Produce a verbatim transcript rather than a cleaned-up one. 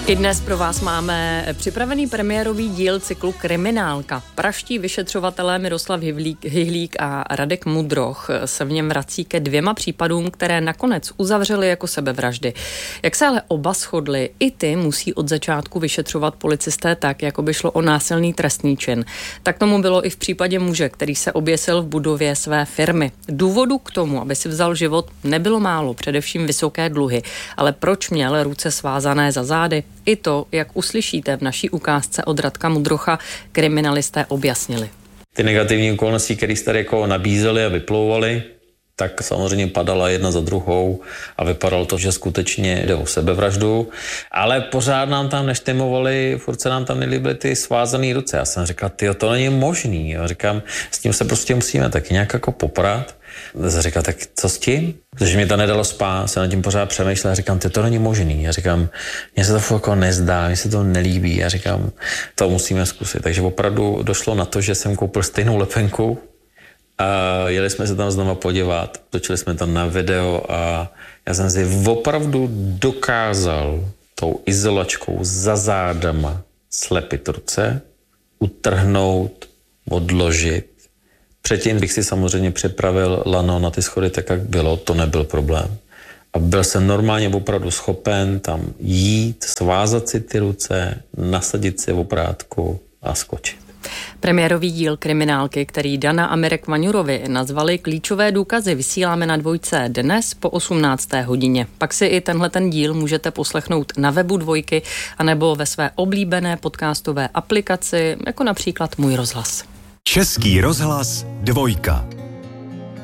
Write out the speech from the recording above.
I dnes pro vás máme připravený premiérový díl cyklu Kriminálka. Praští vyšetřovatelé Miroslav Hyhlík, Hyhlík a Radek Mudroch se v něm vrací ke dvěma případům, které nakonec uzavřeli jako sebevraždy. Jak se ale oba shodli, i ty musí od začátku vyšetřovat policisté tak, jako by šlo o násilný trestný čin. Tak tomu bylo i v případě muže, který se oběsil v budově své firmy. Důvodu k tomu, aby si vzal život, nebylo málo, především vysoké dluhy. Ale proč měl ruce svázané za zády? I to, jak uslyšíte v naší ukázce od Radka Mudrocha, kriminalisté objasnili. Ty negativní okolnosti, které jste jako nabízeli a vyplouvali, tak samozřejmě padala jedna za druhou a vypadalo to, že skutečně jde o sebevraždu, ale pořád nám tam neštemovali, furt se nám tam nelíbily ty svázané ruce. Já jsem říkal, tyjo, to není možný. Já říkám, s tím se prostě musíme taky nějak jako poprat. Já říkal, tak co s tím? Protože mi to nedalo spát, se nad tím pořád přemýšlel a říkám, ty to není možný. Já říkám, mně se to furt jako nezdá, mně se to nelíbí. Já říkám, to musíme zkusit. Takže opravdu došlo na to, že jsem koupil stejnou lepenku a jeli jsme se tam znova podívat. Točili jsme tam na video a já jsem si opravdu dokázal tou izolačkou za zádama slepit ruce, utrhnout, odložit. Předtím bych si samozřejmě připravil lano na ty schody tak, jak bylo, to nebyl problém. A byl jsem normálně opravdu schopen tam jít, svázat si ty ruce, nasadit si oprátku a skočit. Premiérový díl Kriminálky, který Dana a Mirek Vaňurovi nazvali Klíčové důkazy, vysíláme na Dvojce dnes po osmnácté hodině. Pak si i tenhle ten díl můžete poslechnout na webu Dvojky anebo ve své oblíbené podcastové aplikaci, jako například Můj rozhlas. Český rozhlas Dvojka.